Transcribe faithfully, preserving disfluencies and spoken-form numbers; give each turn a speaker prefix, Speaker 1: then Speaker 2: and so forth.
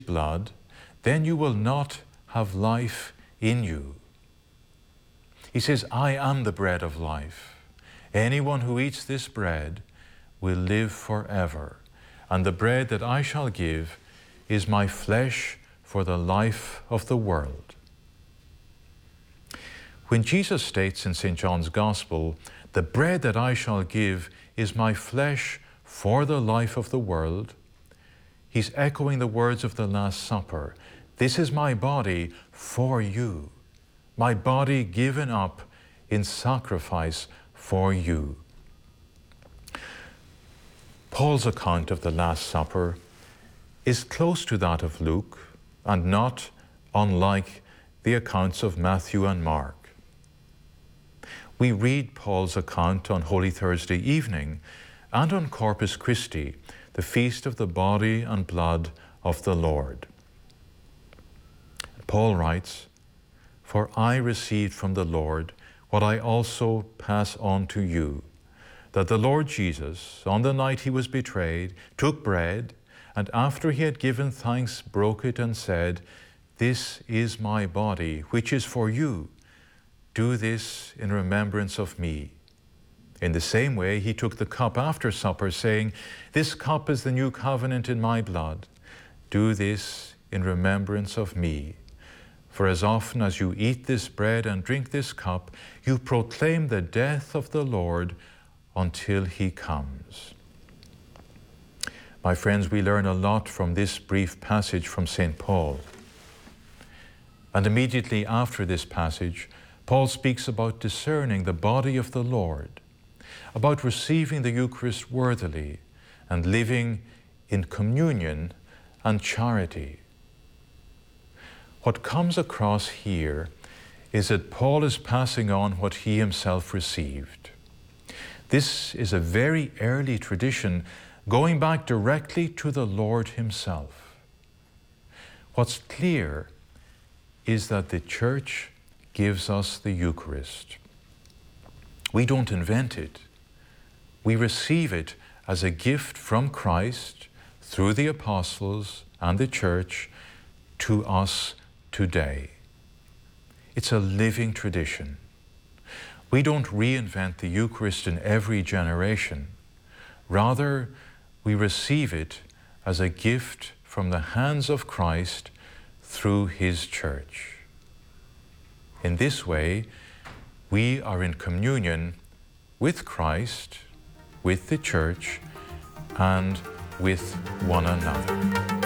Speaker 1: blood, then you will not have life in you. He says, I am the bread of life. Anyone who eats this bread will live forever. And the bread that I shall give is my flesh for the life of the world. When Jesus states in Saint John's Gospel, the bread that I shall give is my flesh for the life of the world, he's echoing the words of the Last Supper. This is my body for you, my body given up in sacrifice for you. Paul's account of the Last Supper is close to that of Luke and not unlike the accounts of Matthew and Mark. We read Paul's account on Holy Thursday evening and on Corpus Christi, the feast of the body and blood of the Lord. Paul writes, "For I received from the Lord what I also pass on to you, that the Lord Jesus, on the night he was betrayed, took bread, and after he had given thanks, broke it and said, 'This is my body, which is for you. Do this in remembrance of me.' In the same way, he took the cup after supper, saying, 'This cup is the new covenant in my blood. Do this in remembrance of me. For as often as you eat this bread and drink this cup, you proclaim the death of the Lord until he comes.'" My friends, we learn a lot from this brief passage from Saint Paul. And immediately after this passage, Paul speaks about discerning the body of the Lord, about receiving the Eucharist worthily and living in communion and charity. What comes across here is that Paul is passing on what he himself received. This is a very early tradition going back directly to the Lord himself. What's clear is that the Church gives us the Eucharist. We don't invent it. We receive it as a gift from Christ through the apostles and the Church to us today. It's a living tradition. We don't reinvent the Eucharist in every generation. Rather, we receive it as a gift from the hands of Christ through his Church. In this way, we are in communion with Christ, with the Church, and with one another.